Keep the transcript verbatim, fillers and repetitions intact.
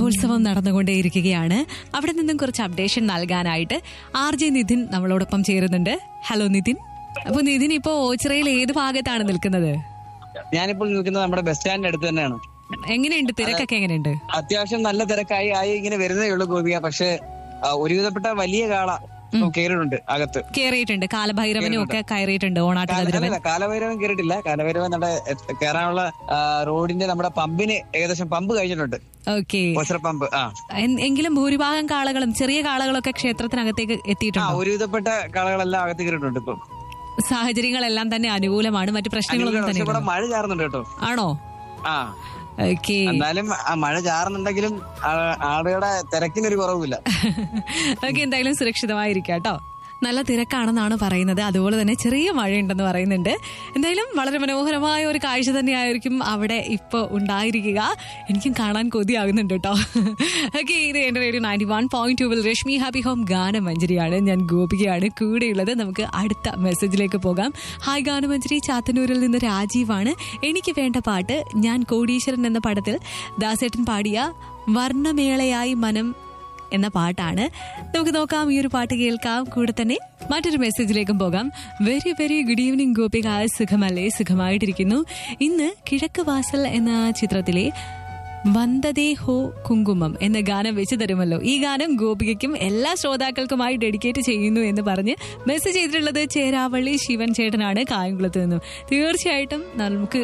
മഹോത്സവം നടന്നുകൊണ്ടേയിരിക്കുകയാണ്. അവിടെ നിന്നും കുറച്ച് അപ്ഡേഷൻ നൽകാനായിട്ട് ആർ ജെ നിതിൻ നമ്മളോടൊപ്പം ചേരുന്നുണ്ട്. ഹലോ നിതിൻ. അപ്പൊ നിതിൻ ഇപ്പോ ഓച്ചിറയിൽ ഏത് ഭാഗത്താണ് നിൽക്കുന്നത്? ഞാനിപ്പോൾ നിൽക്കുന്നത് നമ്മുടെ ബസ് സ്റ്റാൻഡിന്റെ അടുത്ത് തന്നെയാണ്. എങ്ങനെയുണ്ട് തിരക്കൊക്കെ? എങ്ങനെയുണ്ട്? അത്യാവശ്യം നല്ല തിരക്കായി ആയി ഇങ്ങനെ വരുന്നേ ഉള്ളൂ ഗോപിക. പക്ഷെ ഒരുവിധപ്പെട്ട വലിയ കാള കയറിയിട്ടുണ്ട്, അകത്ത് കയറിയിട്ടുണ്ട്. കാലഭൈരവനും ഒക്കെ കയറിയിട്ടുണ്ട്. ഓണാട്ടുകതിരവൻ കാലഭൈരവൻ കയറിയിട്ടില്ല. കാലഭൈരവൻ നമ്മുടെ കയറാനുള്ള റോഡിന്റെ നമ്മുടെ പമ്പിന് ഏകദേശം പമ്പ് കഴിഞ്ഞിട്ടുണ്ട്. Okay, pump. ആ എങ്കിലും ഭൂരിഭാഗം കാളകളും ചെറിയ കാളകളൊക്കെ ക്ഷേത്രത്തിനകത്തേക്ക് എത്തിയിട്ടുണ്ട്. ഒരുവിധപ്പെട്ട കാളകളെല്ലാം അകത്ത് കയറിയിട്ടുണ്ട്. ഇപ്പം സാഹചര്യങ്ങളെല്ലാം തന്നെ അനുകൂലമാണ്. മറ്റു പ്രശ്നങ്ങളൊന്നും തന്നെ. ഇവിടെ മഴ ചാറുന്നുണ്ട് കേട്ടോ. ആണോ? ആ ഓക്കെ. എന്നാലും മഴ ചാറുന്നുണ്ടെങ്കിലും ആളുകളുടെ തിരക്കിനൊരു കുറവില്ല. ഓക്കെ, എന്തായാലും സുരക്ഷിതമായിരിക്കാം കേട്ടോ. നല്ല തിരക്കാണെന്നാണ് പറയുന്നത്. അതുപോലെ തന്നെ ചെറിയ മഴയുണ്ടെന്ന് പറയുന്നുണ്ട്. എന്തായാലും വളരെ മനോഹരമായ ഒരു കാഴ്ച തന്നെയായിരിക്കും അവിടെ ഇപ്പോൾ ഉണ്ടായിരിക്കുക. എനിക്കും കാണാൻ കൊതിയാകുന്നുണ്ട് കേട്ടോ. ഓക്കെ, ഇത് എന്റെ റേഡിയോ നയൻറ്റി വൺ പോയിന്റ് ടൂവിൽ രശ്മി ഹാപ്പി ഹോം ഗാനമഞ്ജരിയാണ്. ഞാൻ ഗോപികയാണ് കൂടെയുള്ളത്. നമുക്ക് അടുത്ത മെസ്സേജിലേക്ക് പോകാം. ഹായ് ഗാനമഞ്ജരി, ചാത്തന്നൂരിൽ നിന്ന് രാജീവാണ്. എനിക്ക് വേണ്ട പാട്ട് ഞാൻ കോടീശ്വരൻ എന്ന പടത്തിൽ ദാസേട്ടൻ പാടിയ വർണ്ണമേളയായി മനം എന്ന പാട്ടാണ്. നമുക്ക് നോക്കാം, ഈ ഒരു പാട്ട് കേൾക്കാം. കൂടെ തന്നെ മറ്റൊരു മെസ്സേജിലേക്കും പോകാം. Very very good evening Gopika, സുഖമല്ലേ? സുഖമായിട്ടിരിക്കുന്നു. ഇന്ന് കിഴക്ക് വാസൽ എന്ന ചിത്രത്തിലെ വന്ദതേ ഹോ കുങ്കുമം എന്ന ഗാനം വെച്ച് തരുമല്ലോ. ഈ ഗാനം ഗോപികയ്ക്കും എല്ലാ ശ്രോതാക്കൾക്കുമായി ഡെഡിക്കേറ്റ് ചെയ്യുന്നു എന്ന് പറഞ്ഞ് മെസ്സേജ് ചെയ്തിട്ടുള്ളത് ചേരാവള്ളി ശിവൻ ചേട്ടനാണ്, കായംകുളത്ത് നിന്നും. തീർച്ചയായിട്ടും നമുക്ക്